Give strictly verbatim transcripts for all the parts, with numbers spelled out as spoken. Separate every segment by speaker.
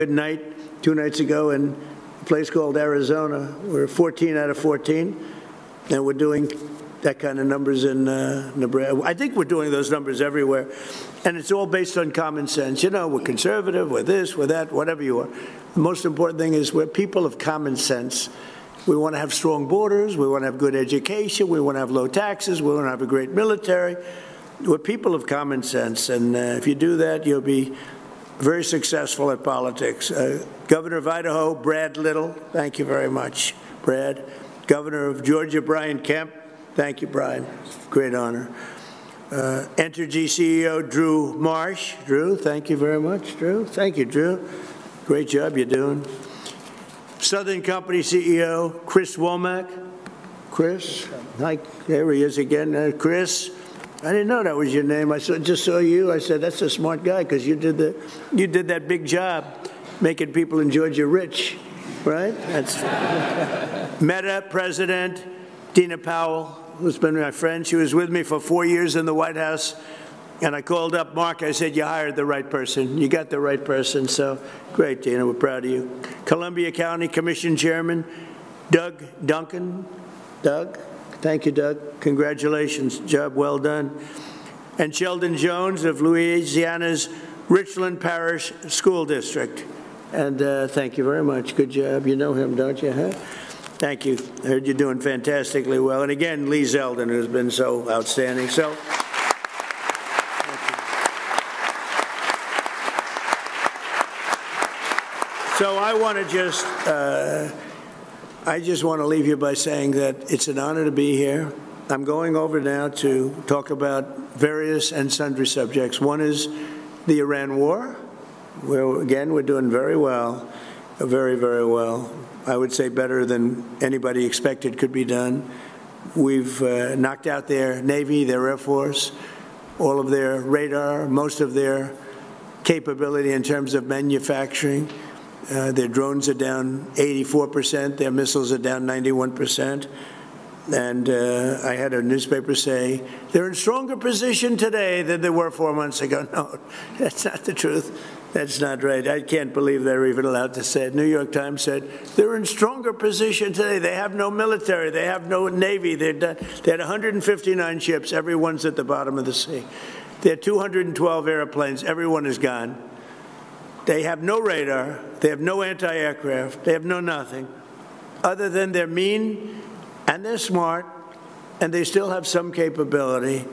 Speaker 1: Good night two nights ago in a place called Arizona. We're fourteen out of fourteen, and we're doing that kind of numbers in uh, Nebraska. I think we're doing those numbers everywhere, and it's all based on common sense. You know, we're conservative, we're this, we're that, whatever you are. The most important thing is we're people of common sense. We want to have strong borders, we want to have good education, we want to have low taxes, we want to have a great military. We're people of common sense, and uh, if you do that, you'll be very successful at politics. Uh, Governor of Idaho, Brad Little, thank you very much, Brad. Governor of Georgia, Brian Kemp, thank you, Brian, great honor. Uh, Entergy C E O, Drew Marsh. Drew, thank you very much, Drew. Thank you, Drew. Great job you're doing. Southern Company C E O, Chris Womack. Chris, hi, there he is again. Uh, Chris, I didn't know that was your name. I saw, just saw you. I said, that's a smart guy, because you did the, you did that big job making people in Georgia rich, right? That's Meta President Dina Powell, who's been my friend. She was with me for four years in the White House, and I called up Mark. I said, you hired the right person. You got the right person. So great, Dina. We're proud of you. Columbia County Commission Chairman Doug Duncan. Doug? Thank you, Doug. Congratulations. Job well done. And Sheldon Jones of Louisiana's Richland Parish School District. And uh, thank you very much. Good job. You know him, don't you? Huh? Thank you. I heard you're doing fantastically well. And again, Lee Zeldin, who's been so outstanding. So, so I want to just... Uh, I just want to leave you by saying that it's an honor to be here. I'm going over now to talk about various and sundry subjects. One is the Iran war, where, again, we're doing very well, very, very well. I would say better than anybody expected could be done. We've uh, knocked out their Navy, their Air Force, all of their radar, most of their capability in terms of manufacturing. Uh, their drones are down eighty-four percent. Their missiles are down ninety-one percent. And uh, I had a newspaper say, they're in stronger position today than they were four months ago. No, that's not the truth. That's not right. I can't believe they're even allowed to say it. New York Times said, they're in stronger position today. They have no military. They have no Navy. They're done. They had one hundred fifty-nine ships. Everyone's at the bottom of the sea. They had two hundred twelve airplanes. Everyone is gone. They have no radar, they have no anti-aircraft, they have no nothing, other than they're mean and they're smart and they still have some capability.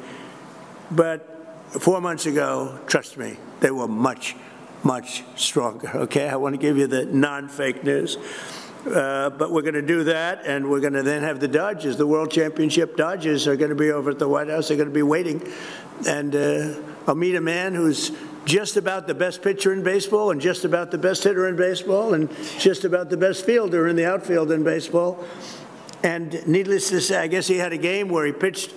Speaker 1: But four months ago, trust me, they were much, much stronger, okay? I want to give you the non-fake news. Uh, but we're going to do that, and we're going to then have the Dodgers. The World Championship Dodgers are going to be over at the White House. They're going to be waiting. And uh, I'll meet a man who's just about the best pitcher in baseball and just about the best hitter in baseball and just about the best fielder in the outfield in baseball. And needless to say, I guess he had a game where he pitched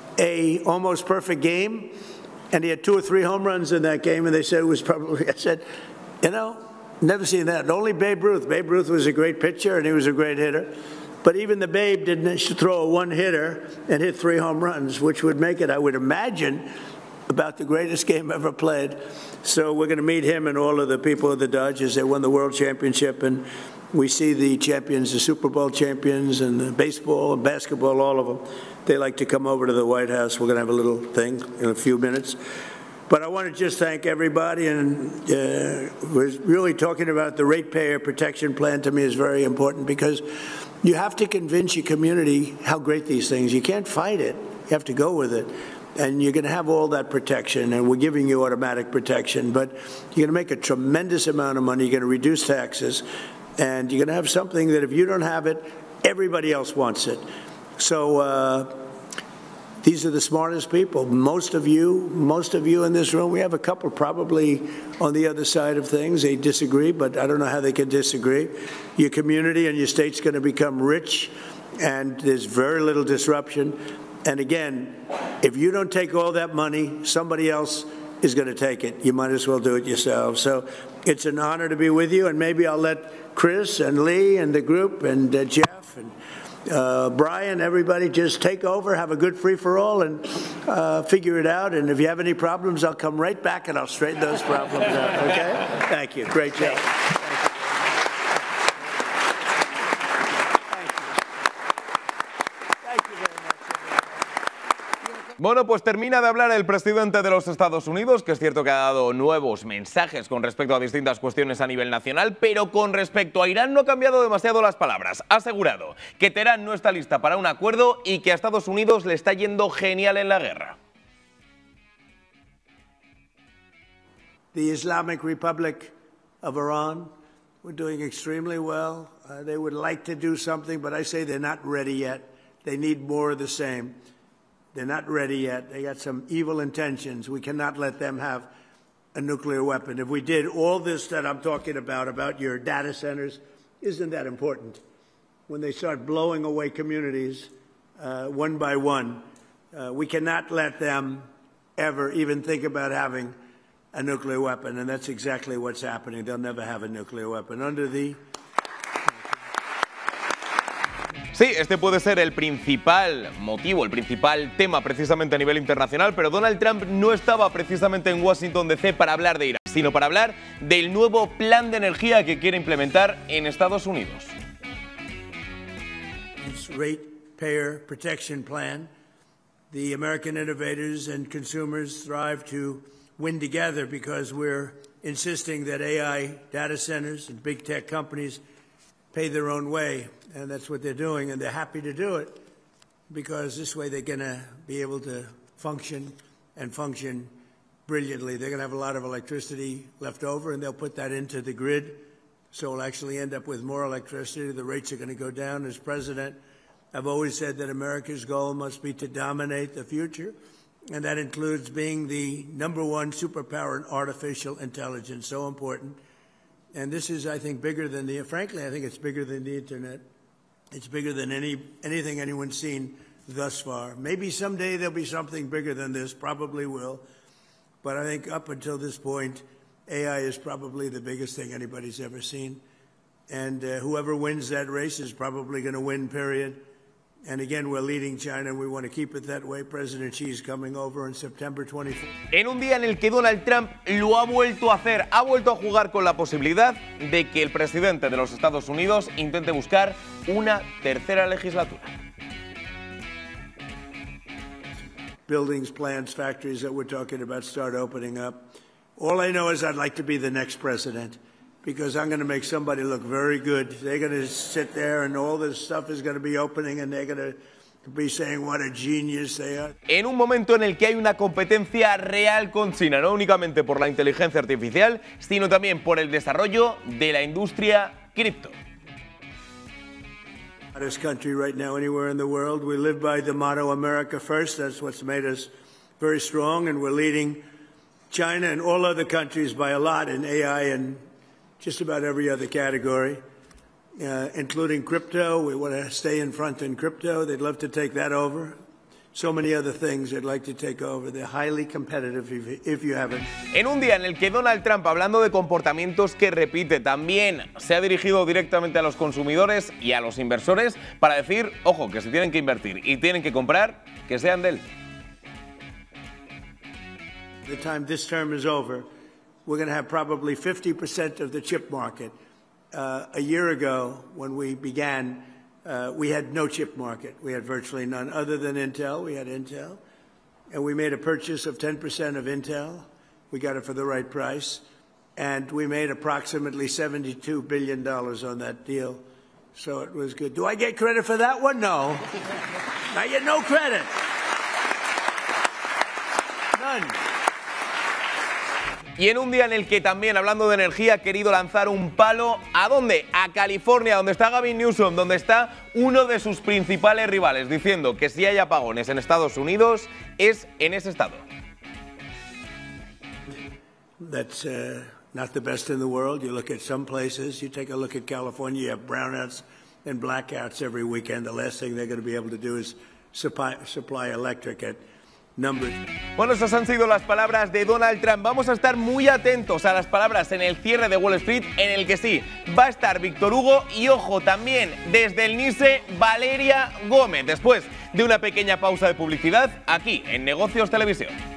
Speaker 1: a almost perfect game, and he had two or three home runs in that game, and they said it was probably, I said, you know, never seen that. Only Babe Ruth. Babe Ruth was a great pitcher, and he was a great hitter. But even the Babe didn't throw a one-hitter and hit three home runs, which would make it, I would imagine, about the greatest game ever played. So we're going to meet him and all of the people of the Dodgers. They won the World Championship, and we see the champions, the Super Bowl champions, and the baseball and basketball, all of them. They like to come over to the White House. We're going to have a little thing in a few minutes. But I want to just thank everybody, and uh, we're really talking about the ratepayer protection plan. To me is very important, because you have to convince your community how great these things. You can't fight it. You have to go with it. And you're going to have all that protection, and we're giving you automatic protection, but you're going to make a tremendous amount of money. You're going to reduce taxes, and you're going to have something that if you don't have it, everybody else wants it. So uh, these are the smartest people. Most of you, most of you in this room, we have a couple probably on the other side of things. They disagree, but I don't know how they can disagree. Your community and your state's going to become rich, and there's very little disruption. And again, if you don't take all that money, somebody else is going to take it. You might as well do it yourself. So it's an honor to be with you, and maybe I'll let Chris and Lee and the group and uh, Jeff and uh, Brian, everybody just take over, have a good free-for-all, and uh, figure it out. And if you have any problems, I'll come right back and I'll straighten those problems out, okay? Thank you. Great job.
Speaker 2: Bueno, pues termina de hablar el presidente de los Estados Unidos, que es cierto que ha dado nuevos mensajes con respecto a distintas cuestiones a nivel nacional, pero con respecto a Irán no ha cambiado demasiado las palabras. Ha asegurado que Teherán no está lista para un acuerdo y que a Estados Unidos le está yendo genial en la guerra.
Speaker 1: The Islamic Republic of Iran, we're doing extremely well. Uh, they would like to do something, but I say they're not ready yet. They need more of the same. They're not ready yet. They got some evil intentions. We cannot let them have a nuclear weapon. If we did all this that I'm talking about, about your data centers, isn't that important? When they start blowing away communities uh, one by one, uh, we cannot let them ever even think about having a nuclear weapon, and that's exactly what's happening. They'll never have a nuclear weapon. Under the
Speaker 2: Sí, este puede ser el principal motivo, el principal tema precisamente a nivel internacional, pero Donald Trump no estaba precisamente en Washington D C para hablar de Irán, sino para hablar del nuevo plan de energía que quiere implementar en Estados Unidos.
Speaker 1: It's Ratepayer Protection Plan. The American innovators and consumers thrive to win together because we're insisting that A I data centers and big tech companies pay their own way, and that's what they're doing, and they're happy to do it because this way they're going to be able to function and function brilliantly. They're going to have a lot of electricity left over, and they'll put that into the grid, so we'll actually end up with more electricity. The rates are going to go down. As president, I've always said that America's goal must be to dominate the future, and that includes being the number one superpower in artificial intelligence, so important. And this is, I think, bigger than the, frankly, I think it's bigger than the internet. It's bigger than any anything anyone's seen thus far. Maybe someday there'll be something bigger than this, probably will. But I think up until this point, A I is probably the biggest thing anybody's ever seen. And uh, whoever wins that race is probably going to win, period. And again, we're leading China, and we want to keep it that way. President Xi is coming over on September twenty-fourth.
Speaker 2: En un día en el que Donald Trump lo ha vuelto a hacer, ha vuelto a jugar con la posibilidad de que el presidente de los Estados Unidos intente buscar una tercera legislatura.
Speaker 1: Buildings, plants, factories that we're talking about start opening up. All I know is I'd like to be the next president, because I'm going to make somebody look very good. They're going to sit there and all this stuff is going to be opening and they're going to be saying what a genius they are.
Speaker 2: En un momento en el que hay una competencia real con China, no únicamente por la inteligencia artificial, sino también por el desarrollo de la industria cripto.
Speaker 1: Hottest country right now anywhere in the world. We live by the motto America First. That's what's made us very strong, and we're leading China and all other countries by a lot in A I and just about every other category, uh, including crypto. We want to stay in front in crypto. They'd love to take that over. So many other things they'd like to take over. They're highly competitive if, if you haven't.
Speaker 2: En un día en el que Donald Trump, hablando de comportamientos que repite, también se ha dirigido directamente a los consumidores y a los inversores para decir, ojo, que si tienen que invertir y tienen que comprar, que sean de él.
Speaker 1: The time this term is over, we're going to have probably fifty percent of the chip market. Uh, a year ago, when we began, uh, we had no chip market. We had virtually none. Other than Intel, we had Intel. And we made a purchase of ten percent of Intel. We got it for the right price. And we made approximately seventy-two billion dollars on that deal. So it was good. Do I get credit for that one? No. I get no credit. None.
Speaker 2: Y en un día en el que también, hablando de energía, ha querido lanzar un palo, ¿a dónde? A California, donde está Gavin Newsom, donde está uno de sus principales rivales, diciendo que si hay apagones en Estados Unidos, es en ese estado.
Speaker 1: That's uh, not the best in the world. You look at some places, you take a look at California, you have brownouts and blackouts every weekend. The last thing they're going to be able to do is supply, supply electric at numbers.
Speaker 2: Bueno, esas han sido las palabras de Donald Trump. Vamos a estar muy atentos a las palabras en el cierre de Wall Street, en el que sí, va a estar Víctor Hugo y, ojo, también desde el NICE, Valeria Gómez, después de una pequeña pausa de publicidad aquí en Negocios Televisión.